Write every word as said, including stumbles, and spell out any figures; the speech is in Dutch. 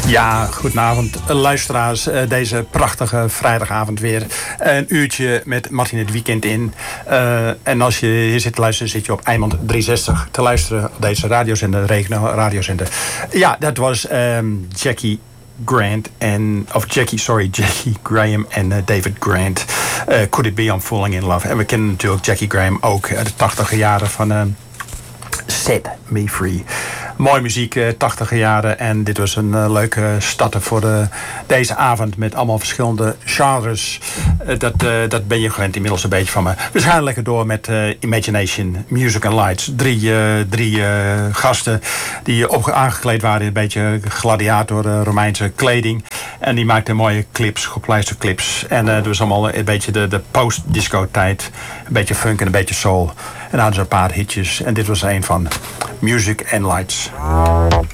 Ja, goedenavond luisteraars. Uh, deze prachtige vrijdagavond weer. Een uurtje met Martin het weekend in. Uh, en als je hier zit te luisteren, zit je op Eimond driehonderdzestig te luisteren. Op deze radiozender, regionale radiozender. Ja, dat was um, Jackie Grant en... Of Jackie, sorry, Jackie Graham en uh, David Grant. Uh, Could It Be I'm Falling In Love. En we kennen natuurlijk Jackie Graham ook uit de tachtige jaren van... Uh, Set Me Free. Mooie muziek, uh, tachtige jaren. En dit was een uh, leuke starter voor de, deze avond met allemaal verschillende genres. Uh, dat, uh, dat ben je gewend inmiddels een beetje van me. We gaan lekker door met uh, Imagination, Music and Lights. Drie, uh, drie uh, gasten die op, aangekleed waren in een beetje gladiator uh, Romeinse kleding. En die maakten mooie clips, gepleisterde clips. En uh, dat was allemaal een beetje de, de post-disco tijd. Een beetje funk en een beetje soul. En dan hadden ze een paar hitjes. En dit was een van Music and Lights.